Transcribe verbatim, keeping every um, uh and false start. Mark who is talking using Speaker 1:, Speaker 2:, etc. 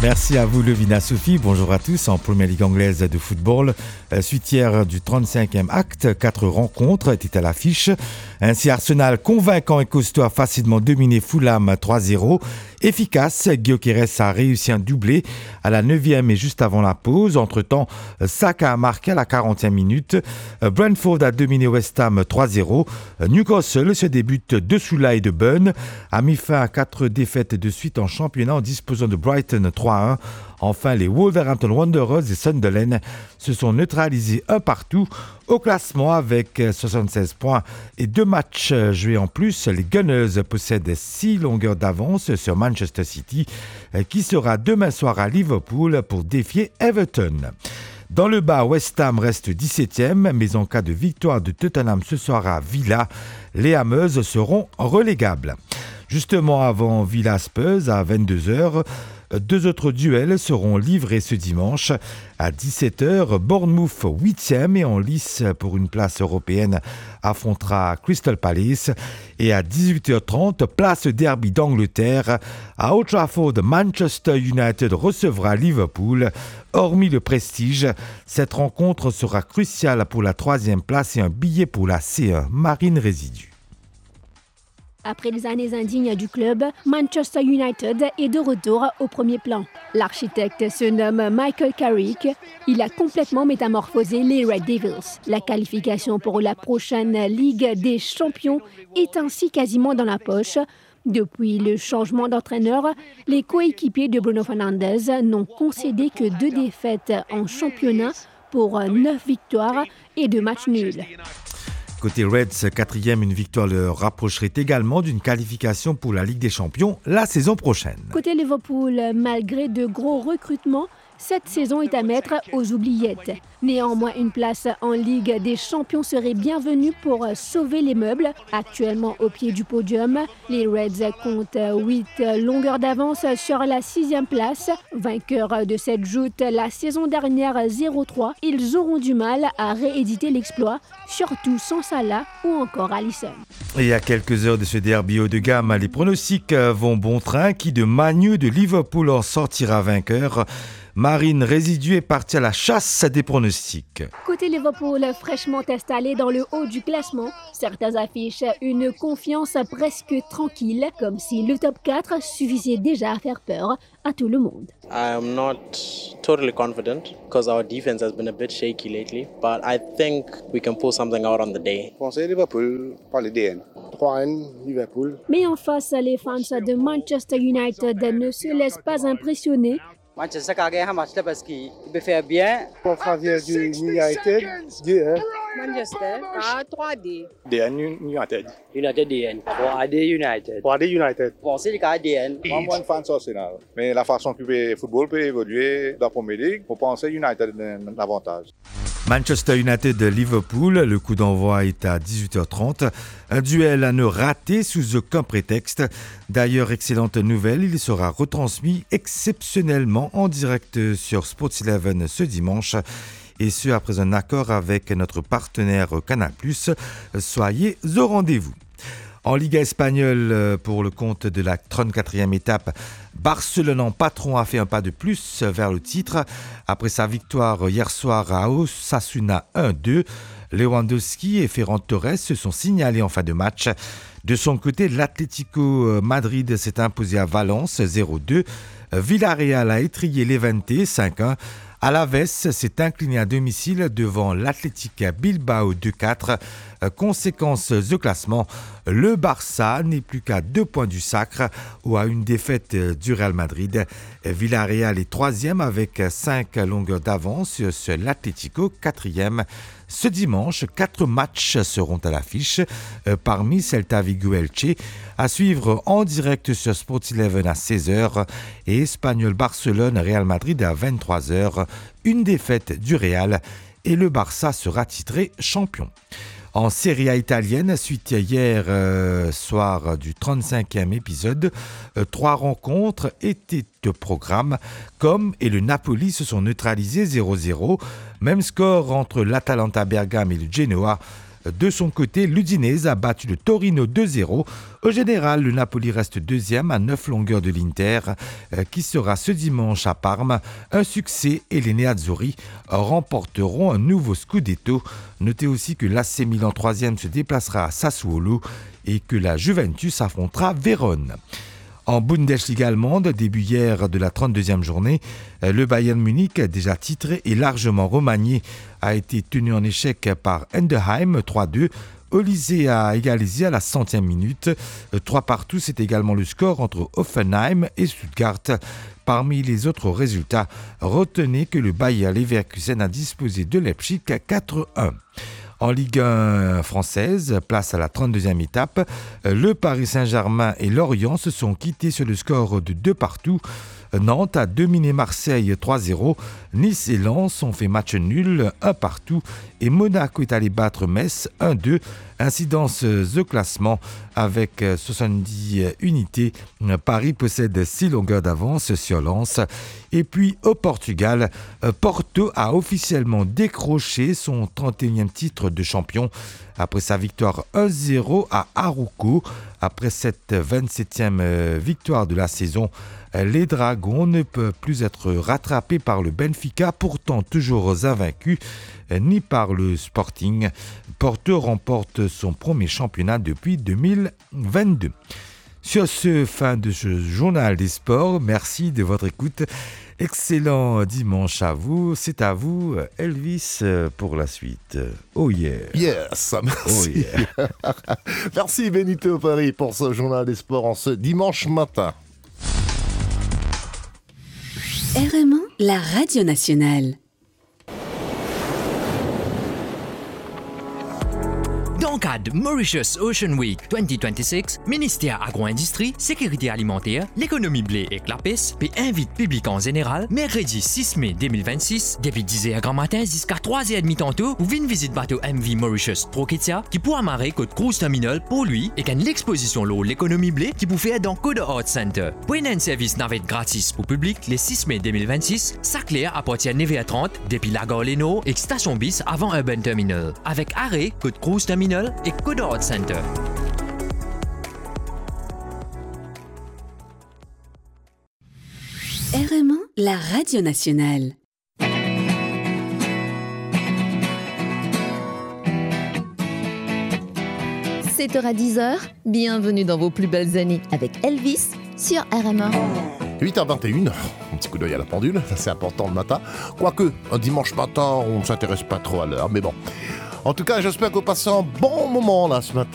Speaker 1: Merci à vous, Levina Sophie. Bonjour à tous. En Première Ligue anglaise de football, suite hier du trente-cinquième acte, quatre rencontres étaient à l'affiche. Ainsi, Arsenal, convaincant et costaud, a facilement dominé Fulham trois zéro. Efficace, Gyökeres a réussi un doublé à la neuvième et juste avant la pause. Entre-temps, Saka a marqué à la quarantième minute. Brentford a dominé West Ham trois zéro. Newcastle se débute de Soula et de Burn a mis fin à quatre défaites de suite en championnat en disposant de Brighton trois un. Enfin, les Wolverhampton Wanderers et Sunderland se sont neutralisés un partout au classement avec soixante-seize points et deux matchs joués en plus. Les Gunners possèdent six longueurs d'avance sur Manchester City qui sera demain soir à Liverpool pour défier Everton. Dans le bas, West Ham reste dix-septième, mais en cas de victoire de Tottenham ce soir à Villa, les Hammers seront relégables. Justement avant Villa Spurs à vingt-deux heures, deux autres duels seront livrés ce dimanche. À dix-sept heures, Bournemouth huitième et en lice pour une place européenne affrontera Crystal Palace. Et à dix-huit heures trente, place derby d'Angleterre. À Old Trafford, Manchester United recevra Liverpool. Hormis le prestige, cette rencontre sera cruciale pour la troisième place et un billet pour la C un. Marine Résidu.
Speaker 2: Après les années indignes du club, Manchester United est de retour au premier plan. L'architecte se nomme Michael Carrick. Il a complètement métamorphosé les Red Devils. La qualification pour la prochaine Ligue des Champions est ainsi quasiment dans la poche. Depuis le changement d'entraîneur, les coéquipiers de Bruno Fernandes n'ont concédé que deux défaites en championnat pour neuf victoires et deux matchs nuls.
Speaker 1: Côté Reds, quatrième, une victoire leur rapprocherait également d'une qualification pour la Ligue des Champions la saison prochaine.
Speaker 2: Côté Liverpool, malgré de gros recrutements, cette saison est à mettre aux oubliettes. Néanmoins, une place en Ligue des Champions serait bienvenue pour sauver les meubles. Actuellement au pied du podium, les Reds comptent huit longueurs d'avance sur la sixième place. Vainqueurs de cette joute la saison dernière zéro trois, ils auront du mal à rééditer l'exploit, surtout sans Salah ou encore Alisson.
Speaker 1: Et à quelques heures de ce derby haut de gamme, les pronostics vont bon train. Qui de Manu de Liverpool en sortira vainqueur? Marine Résidu est partie à la chasse des pronostics.
Speaker 2: Côté Liverpool, fraîchement installé dans le haut du classement, certains affichent une confiance presque tranquille, comme si le top quatre suffisait déjà à faire peur à tout le monde.
Speaker 3: I'm not totally confident because our defense has been a bit shaky lately, but I think we can pull something out on the day.
Speaker 4: Français Liverpool par les D N. trois un Liverpool.
Speaker 2: Mais en face, les fans de Manchester United ne se laissent pas impressionner.
Speaker 5: Manchester a gagné un match là parce qu'il peut faire bien.
Speaker 4: Pour Javier du United, deux un.
Speaker 6: Manchester à trois D.
Speaker 4: D N United.
Speaker 5: United D N. trois D United.
Speaker 4: trois D United.
Speaker 5: Français a D N.
Speaker 4: Moi, moi, un fan d'Arsenal. Mais la façon que le football peut évoluer dans la Premier League, on pense que United a un avantage.
Speaker 1: Manchester United de Liverpool, le coup d'envoi est à dix-huit heures trente. Un duel à ne rater sous aucun prétexte. D'ailleurs, excellente nouvelle, il sera retransmis exceptionnellement en direct sur Sports eleven ce dimanche. Et ce, après un accord avec notre partenaire Canal plus. Soyez au rendez-vous. En Liga espagnole, pour le compte de la trente-quatrième étape, Barcelone en patron a fait un pas de plus vers le titre. Après sa victoire hier soir à Osasuna un deux, Lewandowski et Ferran Torres se sont signalés en fin de match. De son côté, l'Atlético Madrid s'est imposé à Valence zéro deux. Villarreal a étrillé Levante cinq un. Alaves s'est incliné à domicile devant l'Athletic Bilbao deux quatre. Conséquence de classement, le Barça n'est plus qu'à deux points du sacre ou à une défaite du Real Madrid. Villarreal est troisième avec cinq longueurs d'avance sur l'Atlético, quatrième. Ce dimanche, quatre matchs seront à l'affiche, parmi Celta Vigo Elche, à suivre en direct sur Sports eleven à seize heures et Espagnol Barcelone Real Madrid à vingt-trois heures. Une défaite du Real et le Barça sera titré champion. En Serie A italienne, suite hier euh, soir du trente-cinquième épisode, euh, trois rencontres étaient au programme. Comme et le Napoli se sont neutralisés zéro zéro. Même score entre l'Atalanta Bergame et le Genoa. De son côté, l'Udinese a battu le Torino deux zéro. Au général, le Napoli reste deuxième à neuf longueurs de l'Inter, qui sera ce dimanche à Parme. Un succès et les Nerazzurri remporteront un nouveau Scudetto. Notez aussi que l'A C Milan troisième se déplacera à Sassuolo et que la Juventus affrontera Vérone. En Bundesliga allemande, début hier de la trente-deuxième journée, le Bayern Munich, déjà titré et largement remanié, a été tenu en échec par Heidenheim trois deux. Olysée a égalisé à la centième minute. trois partout, c'est également le score entre Hoffenheim et Stuttgart. Parmi les autres résultats, retenez que le Bayer Leverkusen a disposé de Leipzig à quatre un. En Ligue un française, place à la trente-deuxième étape, le Paris Saint-Germain et Lorient se sont quittés sur le score de deux partout. Nantes a dominé Marseille trois zéro, Nice et Lens ont fait match nul un partout et Monaco est allé battre Metz un deux. Ainsi dans ce classement avec soixante-dix unités, Paris possède six longueurs d'avance sur Lens. Et puis au Portugal, Porto a officiellement décroché son trente et unième titre de champion après sa victoire un zéro à Arouco. Après cette vingt-septième victoire de la saison, les Dragons ne peuvent plus être rattrapés par le Benfica, pourtant toujours invaincus, ni par le Sporting. Porto remporte son premier championnat depuis deux mille vingt-deux. Sur ce, fin de ce journal des sports. Merci de votre écoute. Excellent dimanche à vous. C'est à vous, Elvis, pour la suite. Oh yeah.
Speaker 7: Yes, merci.
Speaker 1: Oh yeah.
Speaker 7: Merci Benito Paris pour ce journal des sports en ce dimanche matin.
Speaker 8: R M un, la radio nationale.
Speaker 9: Dans le cadre Mauritius Ocean Week vingt vingt-six, ministère agro-industrie, sécurité alimentaire, l'économie blé et clapis, puis invite public en général, mercredi six mai deux mille vingt-six, depuis dix heures grand matin jusqu'à trois heures trente tantôt, ou une visite bateau M V Mauritius Proketia, qui pourra amarrer côte cruise terminal pour lui, et qu'une l'exposition l'eau l'économie blé, qui peut faire dans Code Art Center. Pour un service navette gratis pour public, le six mai deux mille vingt-six, Saclair à partir de neuf heures trente, depuis la gare Leno et station bis avant Urban Terminal, avec arrêt côte cruise terminal et Code Art Center.
Speaker 8: R M un, la radio nationale.
Speaker 10: sept heures à dix heures, bienvenue dans vos plus belles années avec Elvis sur R M un.
Speaker 7: huit heures vingt et une, un petit coup d'œil à la pendule, ça c'est important le matin. Quoique, un dimanche matin, on ne s'intéresse pas trop à l'heure, mais bon. En tout cas, j'espère que vous passez un bon moment là ce matin.